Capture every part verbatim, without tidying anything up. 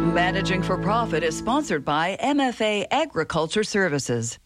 Managing for Profit is sponsored by M F A Agriculture Services.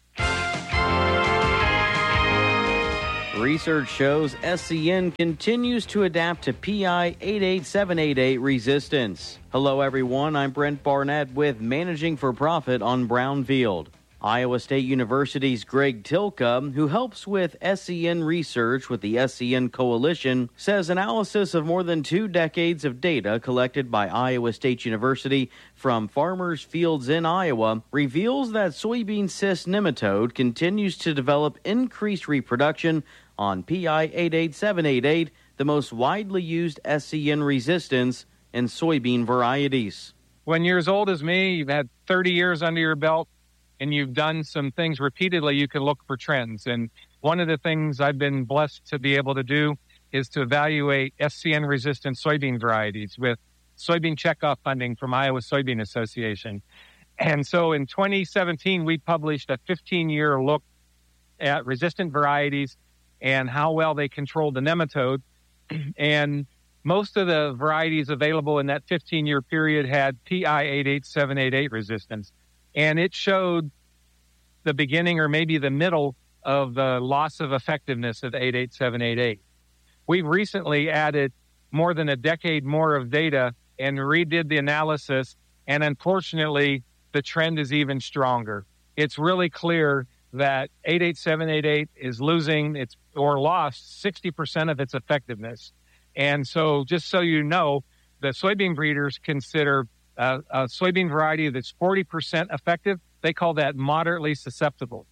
Research shows S C N continues to adapt to P I eight eight seven eight eight resistance. Hello, everyone. I'm Brent Barnett with Managing for Profit on Brownfield. Iowa State University's Greg Tilka, who helps with S C N research with the S C N Coalition, says analysis of more than two decades of data collected by Iowa State University from farmers' fields in Iowa reveals that soybean cyst nematode continues to develop increased reproduction on P I eight eight seven eight eight, the most widely used S C N resistance in soybean varieties. When you're as old as me, you've had thirty years under your belt, and you've done some things repeatedly, you can look for trends. And one of the things I've been blessed to be able to do is to evaluate S C N-resistant soybean varieties with soybean checkoff funding from Iowa Soybean Association. And so in twenty seventeen, we published a fifteen-year look at resistant varieties and how well they controlled the nematode. And most of the varieties available in that fifteen-year period had P I eight eight seven eight eight resistance. And it showed the beginning or maybe the middle of the loss of effectiveness of eight eight seven eight eight. We've recently added more than a decade more of data and redid the analysis, and unfortunately, the trend is even stronger. It's really clear that eight eight seven eight eight is losing its or lost sixty percent of its effectiveness. And so just so you know, the soybean breeders consider Uh, a soybean variety that's forty percent effective, they call that moderately susceptible.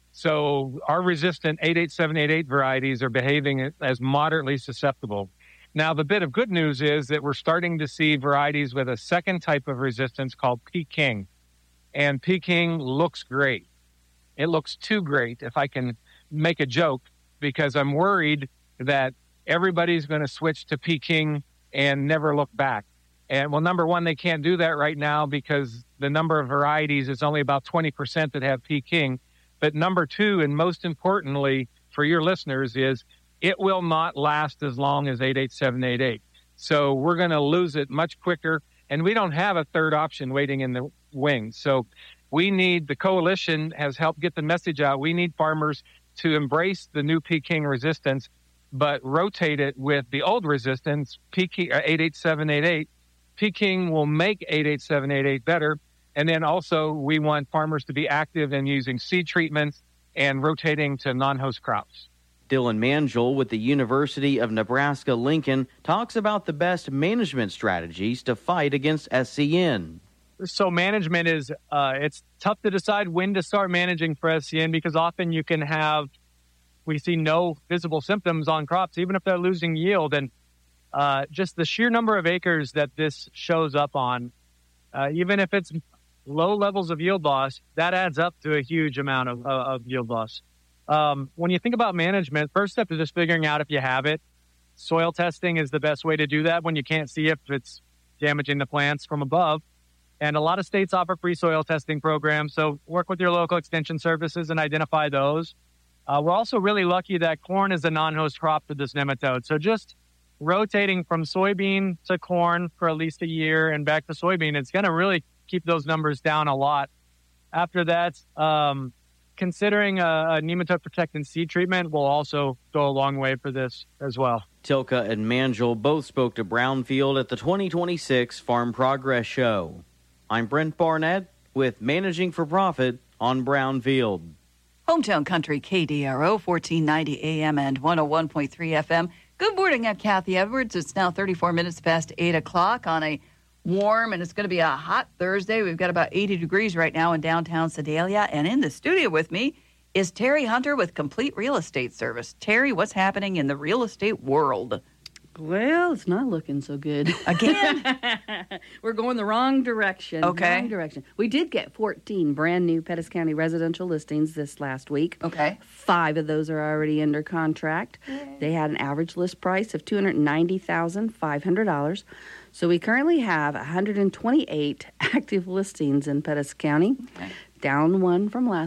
So our resistant eight eight seven eight eight varieties are behaving as moderately susceptible. Now, the bit of good news is that we're starting to see varieties with a second type of resistance called Peking. And Peking looks great. It looks too great, if I can make a joke, because I'm worried that everybody's going to switch to Peking and never look back. And, well, number one, they can't do that right now because the number of varieties is only about twenty percent that have Peking. But number two, and most importantly for your listeners, is it will not last as long as eight eight seven eight eight. So we're going to lose it much quicker, and we don't have a third option waiting in the wings. So we need, the coalition has helped get the message out. We need farmers to embrace the new Peking resistance, but rotate it with the old resistance, Peking, eight eight seven eight eight. Peking will make eight eight seven eight eight better. And then also we want farmers to be active in using seed treatments and rotating to non-host crops. Dylan Mangiel with the University of Nebraska-Lincoln talks about the best management strategies to fight against S C N. So management is, uh, it's tough to decide when to start managing for S C N because often you can have, we see no visible symptoms on crops, even if they're losing yield. And Uh, just the sheer number of acres that this shows up on, uh, even if it's low levels of yield loss, that adds up to a huge amount of, uh, of yield loss. Um, when you think about management, first step is just figuring out if you have it. Soil testing is the best way to do that when you can't see if it's damaging the plants from above. And a lot of states offer free soil testing programs, so work with your local extension services and identify those. Uh, we're also really lucky that corn is a non-host crop to this nematode, so just rotating from soybean to corn for at least a year and back to soybean, it's going to really keep those numbers down a lot. After that, um, considering a, a nematode protectant seed treatment will also go a long way for this as well. Tilka and Mangiel both spoke to Brownfield at the twenty twenty-six Farm Progress Show. I'm Brent Barnett with Managing for Profit on Brownfield. Hometown Country K D R O, fourteen ninety A M and one oh one point three F M. Good morning, I'm Kathy Edwards. It's now thirty-four minutes past eight o'clock on a warm, and it's going to be a hot Thursday. We've got about eighty degrees right now in downtown Sedalia. And in the studio with me is Terry Hunter with Complete Real Estate Service. Terry, what's happening in the real estate world? Well, it's not looking so good. Again? We're going the wrong direction. Okay. Wrong direction. We did get fourteen brand new Pettis County residential listings this last week. Okay. Five of those are already under contract. Yay. They had an average list price of two hundred ninety thousand five hundred dollars. So we currently have one hundred twenty-eight active listings in Pettis County, okay. Down one from last week.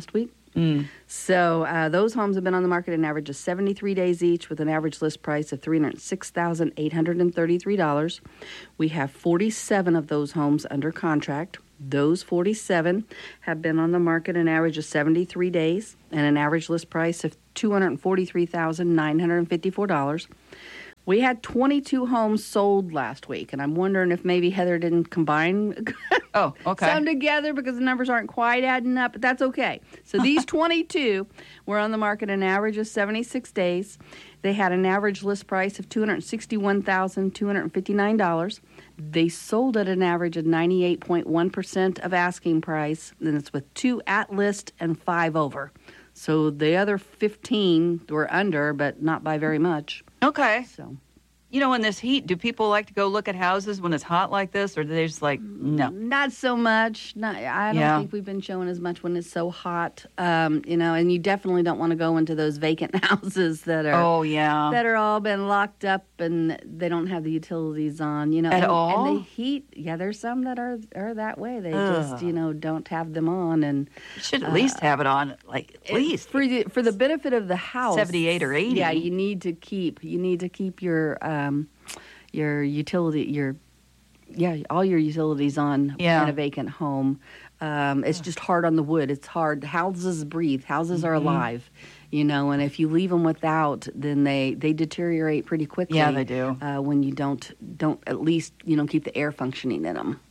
Mm. So uh, those homes have been on the market an average of seventy-three days each with an average list price of three hundred six thousand eight hundred thirty-three dollars. We have forty-seven of those homes under contract. Those forty-seven have been on the market an average of seventy-three days and an average list price of two hundred forty-three thousand nine hundred fifty-four dollars. We had twenty-two homes sold last week, and I'm wondering if maybe Heather didn't combine Oh, okay. some together because the numbers aren't quite adding up, but that's okay. So these twenty-two were on the market an average of seventy-six days. They had an average list price of two hundred sixty-one thousand two hundred fifty-nine dollars. They sold at an average of ninety-eight point one percent of asking price, and it's with two at list and five over. So the other fifteen were under, but not by very much. Okay. So, You know, in this heat, do people like to go look at houses when it's hot like this, or do they just like, no? Not so much. Not, I don't Yeah. think we've been showing as much when it's so hot. Um, you know, and you definitely don't want to go into those vacant houses that are Oh, yeah. that are all been locked up and they don't have the utilities on. You know, At and, all? And the heat, yeah, there's some that are are that way. They Ugh. just you know don't have them on, and You should at least have it on, like, at least. for the for the benefit of the house, seventy-eight or eighty. Yeah, you need to keep you need to keep your um, your utility your yeah all your utilities on Yeah. in a vacant home. Um, it's just hard on the wood. It's hard. Houses breathe. Houses are Mm-hmm. alive, you know. And if you leave them without, then they, they deteriorate pretty quickly. Yeah, they do. Uh, when you don't don't at least you know keep the air functioning in them.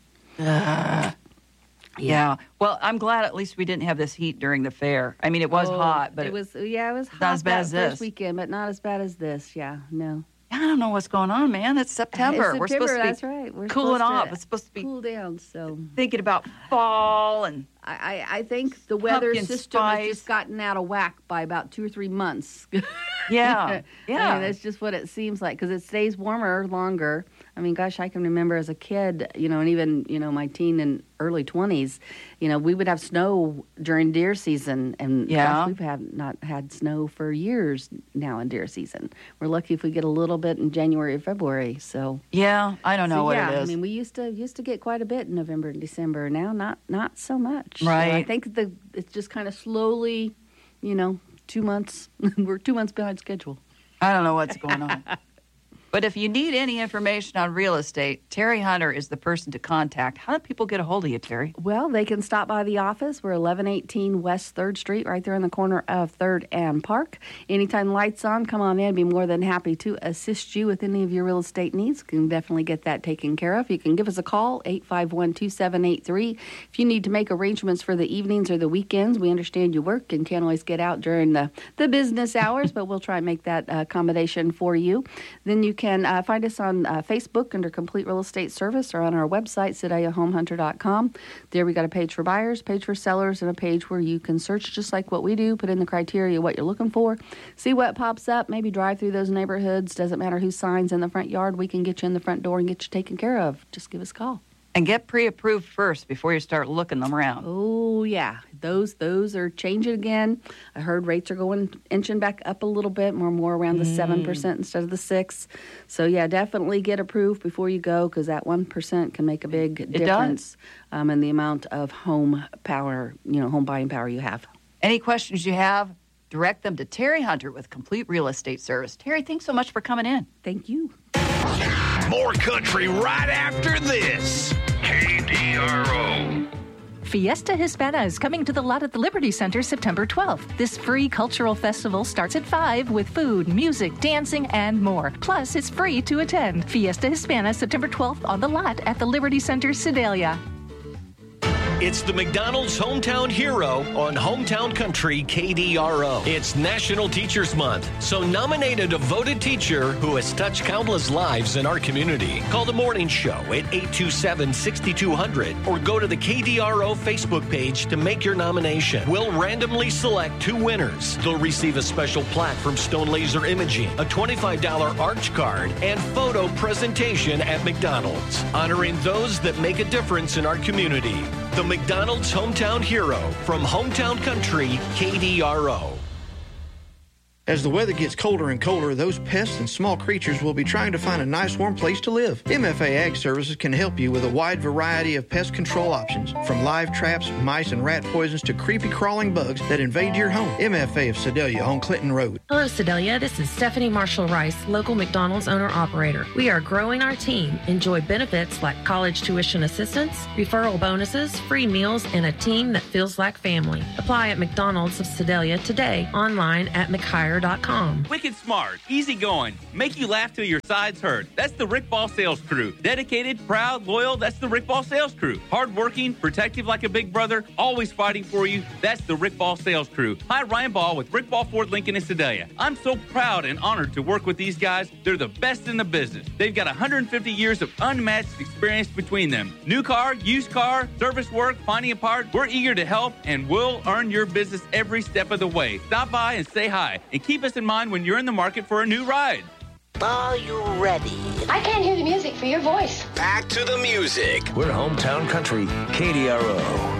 Yeah. Well, I'm glad at least we didn't have this heat during the fair. I mean, it was Oh, hot, but it was yeah it was hot not as bad that as first this. weekend, but not as bad as this. Yeah, no. I don't know what's going on, man. It's September. It's We're supposed to September, be that's right. We're cooling supposed off. to It's supposed to be cool down. So thinking about fall and I, I, I think the weather Pumpkin system has spice. just gotten out of whack by about two or three months. yeah, yeah. I mean, that's just what it seems like because it stays warmer longer. I mean, gosh, I can remember as a kid, you know, and even, you know, my teen and early twenties, you know, we would have snow during deer season. And Yeah. gosh, we've had, not had snow for years now in deer season. We're lucky if we get a little bit in January or February. So, yeah, I don't know so, what yeah, it is. I mean, we used to used to get quite a bit in November and December. Now, not not so much. So Right. I think the it's just kind of slowly, you know, two months. We're two months behind schedule. I don't know what's going on. But if you need any information on real estate, Terry Hunter is the person to contact. How do people get a hold of you, Terry? Well, they can stop by the office. We're eleven eighteen West third Street, right there in the corner of third and Park. Anytime lights on, come on in. Be more than happy to assist you with any of your real estate needs. You can definitely get that taken care of. You can give us a call, eight five one, two seven eight three. If you need to make arrangements for the evenings or the weekends, we understand you work and can't always get out during the, the business hours, but we'll try and make that uh, accommodation for you. Then you can uh, find us on uh, Facebook under Complete Real Estate Service or on our website, Sedalia Home Hunter dot com. There we got a page for buyers, page for sellers, and a page where you can search just like what we do, put in the criteria, what you're looking for, see what pops up, maybe drive through those neighborhoods. Doesn't matter who signs in the front yard. We can get you in the front door and get you taken care of. Just give us a call. And get pre-approved first before you start looking them around. Oh, yeah. Those those are changing again. I heard rates are going inching back up a little bit, more more around the seven percent instead of the six. So, yeah, definitely get approved before you go because that one percent can make a big It difference um, in the amount of home power, you know, home buying power you have. Any questions you have, direct them to Terry Hunter with Complete Real Estate Service. Terry, thanks so much for coming in. Thank you. More country right after this. K D R O. Fiesta Hispana is coming to the lot at the Liberty Center September twelfth. This free cultural festival starts at five with food, music, dancing, and more. Plus, it's free to attend. Fiesta Hispana September twelfth on the lot at the Liberty Center, Sedalia. It's the McDonald's Hometown Hero on Hometown Country K D R O. It's National Teachers Month, so nominate a devoted teacher who has touched countless lives in our community. Call the morning show at eight two seven, six two zero zero or go to the K D R O Facebook page to make your nomination. We'll randomly select two winners. They'll receive a special plaque from Stone Laser Imaging, a twenty-five dollars Arch card, and photo presentation at McDonald's, honoring those that make a difference in our community. The McDonald's Hometown Hero from Hometown Country K D R O. As the weather gets colder and colder, those pests and small creatures will be trying to find a nice warm place to live. M F A Ag Services can help you with a wide variety of pest control options, from live traps, mice and rat poisons to creepy crawling bugs that invade your home. M F A of Sedalia on Clinton Road. Hello, Sedalia. This is Stephanie Marshall Rice, local McDonald's owner-operator. We are growing our team. Enjoy benefits like college tuition assistance, referral bonuses, free meals, and a team that feels like family. Apply at McDonald's of Sedalia today, online at mchire dot com. Wicked smart, easy going, make you laugh till your sides hurt. That's the Rick Ball Sales Crew. Dedicated, proud, loyal, that's the Rick Ball Sales Crew. Hardworking, protective like a big brother, always fighting for you, that's the Rick Ball Sales Crew. Hi, Ryan Ball with Rick Ball Ford Lincoln in Sedalia. I'm so proud and honored to work with these guys. They're the best in the business. They've got one hundred fifty years of unmatched experience between them. New car, used car, service work, finding a part, we're eager to help and we'll earn your business every step of the way. Stop by and say hi and keep us in mind when you're in the market for a new ride. Are you ready? I can't hear the music for your voice. Back to the music. We're Hometown Country, K D R O.